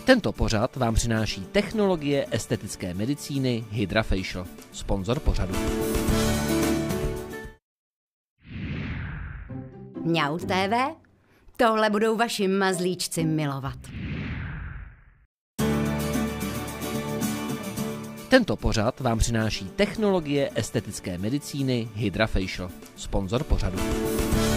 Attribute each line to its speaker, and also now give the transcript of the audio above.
Speaker 1: Tento pořad vám přináší technologie estetické medicíny HydraFacial, sponzor pořadu.
Speaker 2: Mňau TV? Tohle budou vaši mazlíčci milovat.
Speaker 1: Tento pořad vám přináší technologie estetické medicíny HydraFacial, sponzor pořadu.